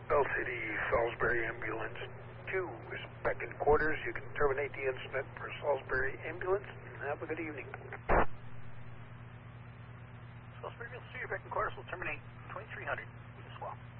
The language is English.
Bell City, Salisbury Ambulance 2 is back in quarters. You can terminate the incident for Salisbury Ambulance and have a good evening. Salisbury Ambulance 2, back in quarters. We'll terminate 2300. Swap.